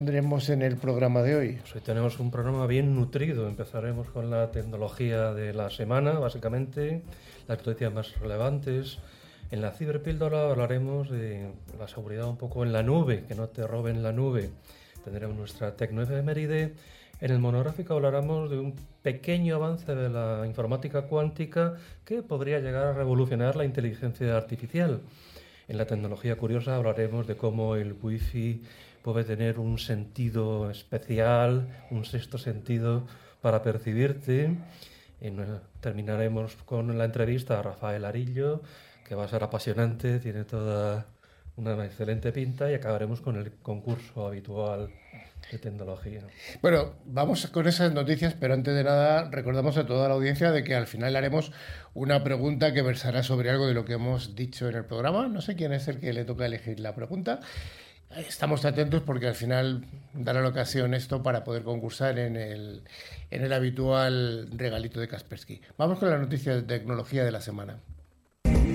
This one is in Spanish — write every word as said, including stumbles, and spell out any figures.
Tendremos en el programa de hoy. Pues hoy tenemos un programa bien nutrido. Empezaremos con la tecnología de la semana, básicamente, las noticias más relevantes. En la ciberpíldora hablaremos de la seguridad un poco en la nube, que no te roben la nube. Tendremos nuestra tecnoefeméride. En el monográfico hablaremos de un pequeño avance de la informática cuántica que podría llegar a revolucionar la inteligencia artificial. En la tecnología curiosa hablaremos de cómo el wifi puede tener un sentido especial, un sexto sentido para percibirte. Y terminaremos con la entrevista a Rafael Arillo, que va a ser apasionante, tiene toda una excelente pinta, y acabaremos con el concurso habitual de tecnología. Bueno, vamos con esas noticias, pero antes de nada recordamos a toda la audiencia de que al final haremos una pregunta que versará sobre algo de lo que hemos dicho en el programa. No sé quién es el que le toca elegir la pregunta. Estamos atentos porque al final dará la ocasión esto para poder concursar en el, en el habitual regalito de Kaspersky. Vamos con la noticia de tecnología de la semana.